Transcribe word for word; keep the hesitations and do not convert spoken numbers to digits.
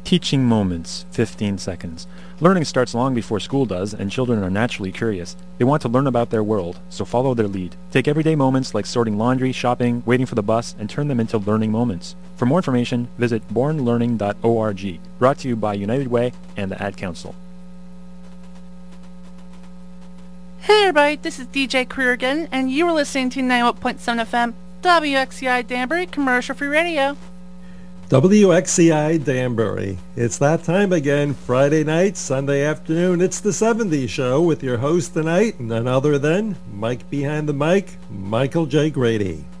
Teaching moments, fifteen seconds. Learning starts long before school does, and children are naturally curious. They want to learn about their world, so follow their lead. Take everyday moments like sorting laundry, shopping, waiting for the bus, and turn them into learning moments. For more information, visit born learning dot org. Brought to you by United Way and the Ad Council. Hey everybody, this is D J Career again, and you are listening to ninety-one point seven F M, W X C I Danbury, commercial-free radio. W X C I Danbury. It's that time again, Friday night, Sunday afternoon. It's the seventies show with your host tonight, none other than Mike behind the mic, Michael J. Grady.